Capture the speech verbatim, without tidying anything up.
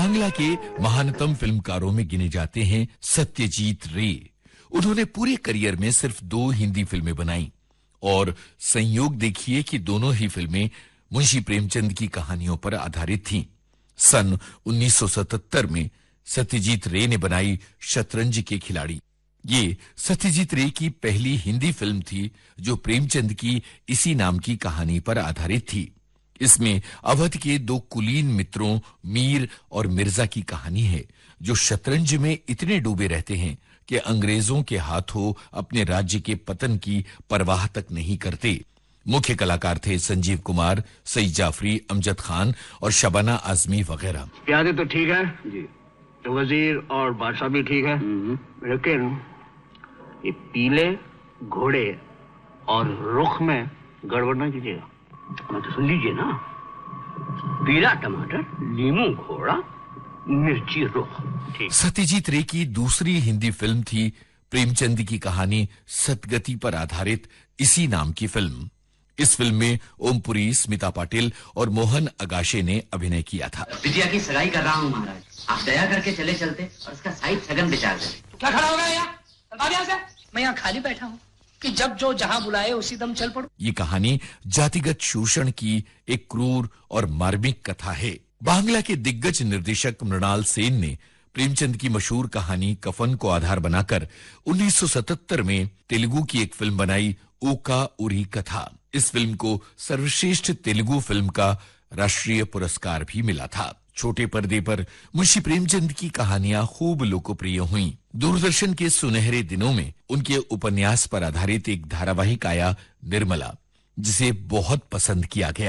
बांग्ला के महानतम फिल्मकारों में गिने जाते हैं सत्यजीत रे। उन्होंने पूरे करियर में सिर्फ दो हिंदी फिल्में बनाई और संयोग देखिए कि दोनों ही फिल्में मुंशी प्रेमचंद की कहानियों पर आधारित थीं। सन उन्नीस सौ सतहत्तर में सत्यजीत रे ने बनाई शतरंज के खिलाड़ी। ये सत्यजीत रे की पहली हिंदी फिल्म थी जो प्रेमचंद की इसी नाम की कहानी पर आधारित थी। इसमें अवध के दो कुलीन मित्रों मीर और मिर्जा की कहानी है जो शतरंज में इतने डूबे रहते हैं कि अंग्रेजों के हाथों अपने राज्य के पतन की परवाह तक नहीं करते। मुख्य कलाकार थे संजीव कुमार, सईद जाफरी, अमजद खान और शबाना आजमी वगैरह। प्यादे तो ठीक है जी, तो वजीर और बादशाह भी ठीक है, लेकिन ये पीले घोड़े और रुख में गड़बड़ ना कीजिएगा। तो सुन लीजिए ना, पीला टमाटर, नींबू घोड़ा, मिर्ची रुख। ठीक। सत्यजीत रे की दूसरी हिंदी फिल्म थी प्रेमचंद की कहानी सतगति पर आधारित इसी नाम की फिल्म। इस फिल्म में ओमपुरी, स्मिता पाटिल और मोहन अगाशे ने अभिनय किया था। बिटिया की सगाई कर रहा हूँ महाराज, आप दया करके चले चलते और उसका साइड सगन बिचार दें। तो क्या खड़ा हो गया यहाँ? यहाँ से? मैं यहाँ खाली बैठा हूँ कि जब जो जहां बुलाए उसी दम चल पड़ो। ये कहानी जातिगत शोषण की एक क्रूर और मार्मिक कथा है। बांग्ला के दिग्गज निर्देशक मृणाल सेन ने प्रेमचंद की मशहूर कहानी कफन को आधार बनाकर उन्नीस सौ सतहत्तर में तेलुगु की एक फिल्म बनाई, ओका उरी कथा। इस फिल्म को सर्वश्रेष्ठ तेलुगु फिल्म का राष्ट्रीय पुरस्कार भी मिला था। छोटे पर्दे पर मुंशी प्रेमचंद की कहानियां खूब लोकप्रिय हुईं। दूरदर्शन के सुनहरे दिनों में उनके उपन्यास पर आधारित एक धारावाहिक आया, निर्मला, जिसे बहुत पसंद किया गया।